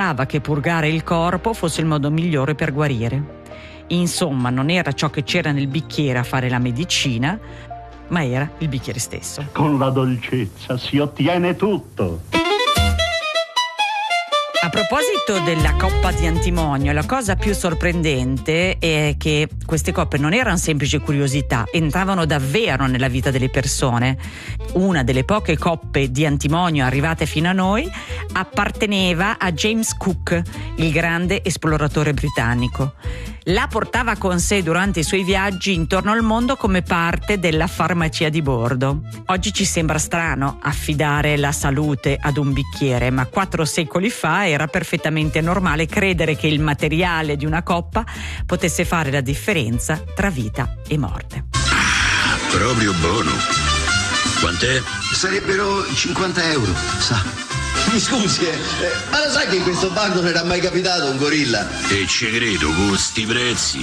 pensava che purgare il corpo fosse il modo migliore per guarire. Insomma, non era ciò che c'era nel bicchiere a fare la medicina, ma era il bicchiere stesso. Con la dolcezza si ottiene tutto. A proposito della coppa di antimonio, la cosa più sorprendente è che queste coppe non erano semplici curiosità, entravano davvero nella vita delle persone. Una delle poche coppe di antimonio arrivate fino a noi apparteneva a James Cook, il grande esploratore britannico. La portava con sé durante i suoi viaggi intorno al mondo come parte della farmacia di bordo. Oggi ci sembra strano affidare la salute ad un bicchiere, ma 4 secoli fa era perfettamente normale credere che il materiale di una coppa potesse fare la differenza tra vita e morte. Proprio buono. Quant'è? Sarebbero 50 euro, sa. Mi scusi, ma lo sai che in questo banco non era mai capitato un gorilla? E ci credo, con sti prezzi.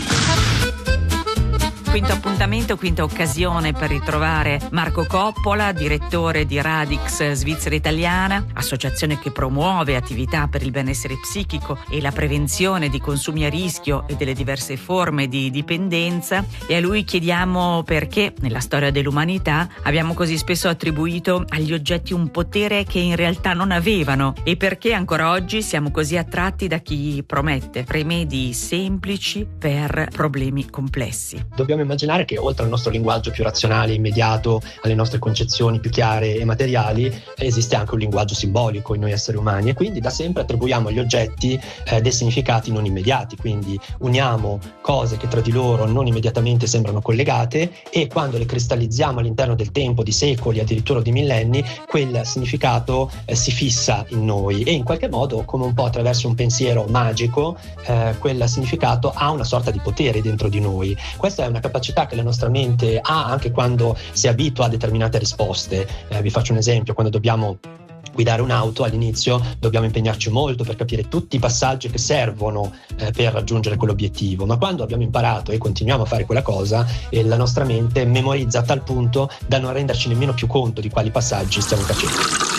Quinto appuntamento, quinta occasione per ritrovare Marco Coppola, direttore di Radix Svizzera Italiana, associazione che promuove attività per il benessere psichico e la prevenzione di consumi a rischio e delle diverse forme di dipendenza. E a lui chiediamo perché nella storia dell'umanità abbiamo così spesso attribuito agli oggetti un potere che in realtà non avevano e perché ancora oggi siamo così attratti da chi promette rimedi semplici per problemi complessi. Dobbiamo immaginare che oltre al nostro linguaggio più razionale, immediato, alle nostre concezioni più chiare e materiali, esiste anche un linguaggio simbolico in noi esseri umani e quindi da sempre attribuiamo agli oggetti dei significati non immediati, quindi uniamo cose che tra di loro non immediatamente sembrano collegate e quando le cristallizziamo all'interno del tempo, di secoli, addirittura di millenni, quel significato si fissa in noi e in qualche modo, come un po' attraverso un pensiero magico, quel significato ha una sorta di potere dentro di noi. Questa è una capacità che la nostra mente ha anche quando si abitua a determinate risposte. Vi faccio un esempio: quando dobbiamo guidare un'auto all'inizio dobbiamo impegnarci molto per capire tutti i passaggi che servono per raggiungere quell'obiettivo, ma quando abbiamo imparato e continuiamo a fare quella cosa la nostra mente memorizza a tal punto da non renderci nemmeno più conto di quali passaggi stiamo facendo.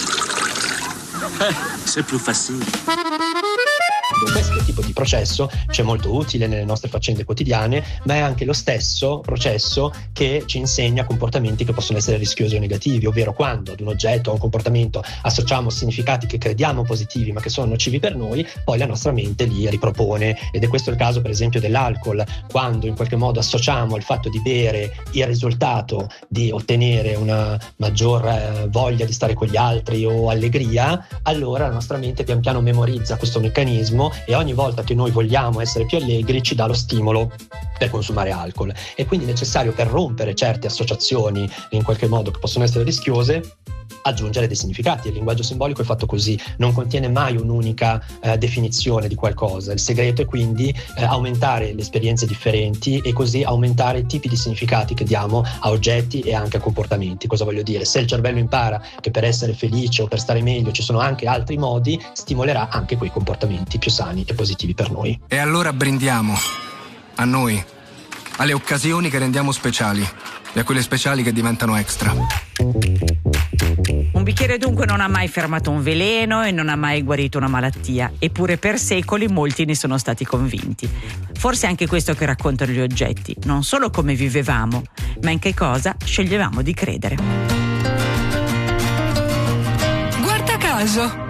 C'est plus facile. Questo tipo di processo c'è molto utile nelle nostre faccende quotidiane, ma è anche lo stesso processo che ci insegna comportamenti che possono essere rischiosi o negativi, ovvero quando ad un oggetto o a un comportamento associamo significati che crediamo positivi ma che sono nocivi per noi, poi la nostra mente li ripropone, ed è questo il caso per esempio dell'alcol. Quando in qualche modo associamo il fatto di bere il risultato di ottenere una maggior voglia di stare con gli altri o allegria, allora la nostra mente pian piano memorizza questo meccanismo e ogni volta che noi vogliamo essere più allegri ci dà lo stimolo per consumare alcol. È quindi necessario, per rompere certe associazioni in qualche modo che possono essere rischiose, aggiungere dei significati. Il linguaggio simbolico è fatto così, non contiene mai un'unica definizione di qualcosa. Il segreto è quindi aumentare le esperienze differenti e così aumentare i tipi di significati che diamo a oggetti e anche a comportamenti. Cosa voglio dire? Se il cervello impara che per essere felice o per stare meglio ci sono anche altri modi, stimolerà anche quei comportamenti più sani e positivi per noi. E allora brindiamo a noi, alle occasioni che rendiamo speciali e a quelle speciali che diventano extra. Un bicchiere dunque non ha mai fermato un veleno e non ha mai guarito una malattia, eppure per secoli molti ne sono stati convinti. Forse è anche questo che raccontano gli oggetti, non solo come vivevamo, ma in che cosa sceglievamo di credere. Guarda caso,